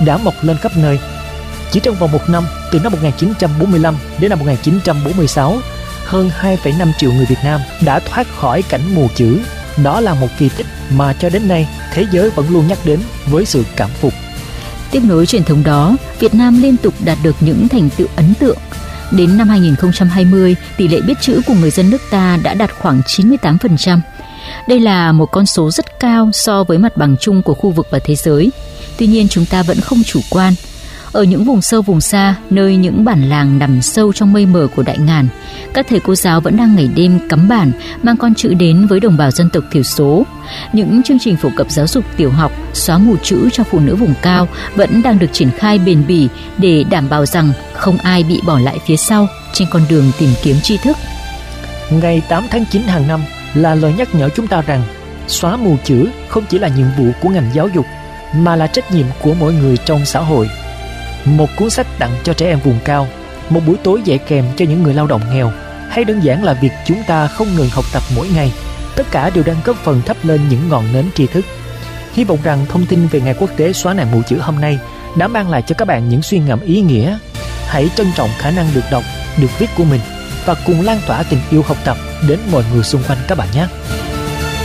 đã mọc lên khắp nơi. Chỉ trong vòng một năm, từ năm 1945 đến năm 1946, hơn 2,5 triệu người Việt Nam đã thoát khỏi cảnh mù chữ. Đó là một kỳ tích mà cho đến nay thế giới vẫn luôn nhắc đến với sự cảm phục. Tiếp nối truyền thống đó, Việt Nam liên tục đạt được những thành tựu ấn tượng. Đến năm 2020, tỷ lệ biết chữ của người dân nước ta đã đạt khoảng 98%. Đây là một con số rất cao so với mặt bằng chung của khu vực và thế giới. Tuy nhiên chúng ta vẫn không chủ quan. Ở những vùng sâu vùng xa, nơi những bản làng nằm sâu trong mây mờ của đại ngàn, các thầy cô giáo vẫn đang ngày đêm cắm bản mang con chữ đến với đồng bào dân tộc thiểu số. Những chương trình phổ cập giáo dục tiểu học xóa mù chữ cho phụ nữ vùng cao vẫn đang được triển khai bền bỉ để đảm bảo rằng không ai bị bỏ lại phía sau trên con đường tìm kiếm tri thức. Ngày 8 tháng 9 hàng năm là lời nhắc nhở chúng ta rằng xóa mù chữ không chỉ là nhiệm vụ của ngành giáo dục mà là trách nhiệm của mỗi người trong xã hội. Một cuốn sách tặng cho trẻ em vùng cao, một buổi tối dạy kèm cho những người lao động nghèo, hay đơn giản là việc chúng ta không ngừng học tập mỗi ngày, tất cả đều đang góp phần thắp lên những ngọn nến tri thức. Hy vọng rằng thông tin về Ngày Quốc tế xóa nạn mù chữ hôm nay đã mang lại cho các bạn những suy ngẫm ý nghĩa. Hãy trân trọng khả năng được đọc, được viết của mình và cùng lan tỏa tình yêu học tập đến mọi người xung quanh các bạn nhé.